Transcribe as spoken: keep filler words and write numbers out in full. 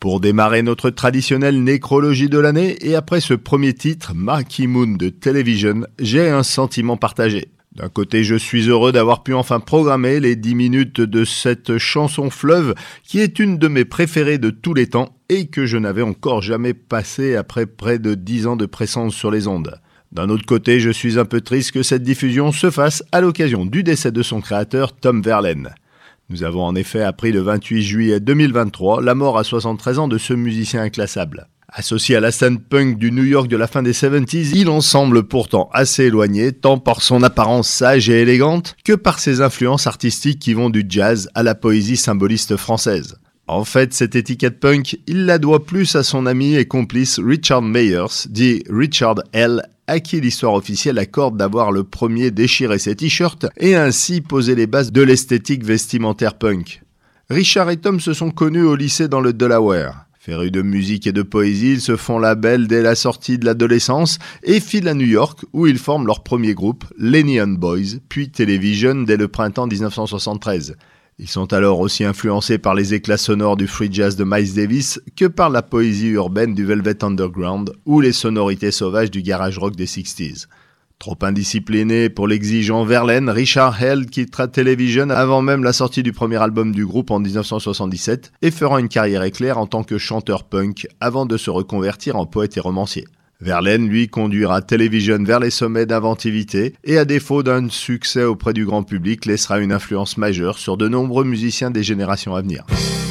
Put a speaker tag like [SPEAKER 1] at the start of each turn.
[SPEAKER 1] Pour démarrer notre traditionnelle nécrologie de l'année, et après ce premier titre, Marquee Moon de Television, j'ai un sentiment partagé. D'un côté, je suis heureux d'avoir pu enfin programmer les dix minutes de cette chanson fleuve, qui est une de mes préférées de tous les temps, et que je n'avais encore jamais passée après près de dix ans de présence sur les ondes. D'un autre côté, je suis un peu triste que cette diffusion se fasse à l'occasion du décès de son créateur, Tom Verlaine. Nous avons en effet appris le vingt-huit juillet deux mille vingt-trois la mort à soixante-treize ans de ce musicien inclassable. Associé à la scène punk du New York de la fin des soixante-dix, il en semble pourtant assez éloigné, tant par son apparence sage et élégante que par ses influences artistiques qui vont du jazz à la poésie symboliste française. En fait, cette étiquette punk, il la doit plus à son ami et complice Richard Meyers, dit Richard L., à qui l'histoire officielle accorde d'avoir le premier déchiré ses t-shirts et ainsi posé les bases de l'esthétique vestimentaire punk. Richard et Tom se sont connus au lycée dans le Delaware. Férus de musique et de poésie, ils se font la belle dès la sortie de l'adolescence et filent à New York où ils forment leur premier groupe, Lenny and Boys, puis Television dès le printemps dix-neuf cent soixante-treize. Ils sont alors aussi influencés par les éclats sonores du free jazz de Miles Davis que par la poésie urbaine du Velvet Underground ou les sonorités sauvages du garage rock des sixties. Trop indiscipliné pour l'exigeant Verlaine, Richard Hell quittera Television avant même la sortie du premier album du groupe en dix-neuf cent soixante-dix-sept et fera une carrière éclair en tant que chanteur punk avant de se reconvertir en poète et romancier. Verlaine, lui, conduira Television vers les sommets d'inventivité et à défaut d'un succès auprès du grand public, laissera une influence majeure sur de nombreux musiciens des générations à venir.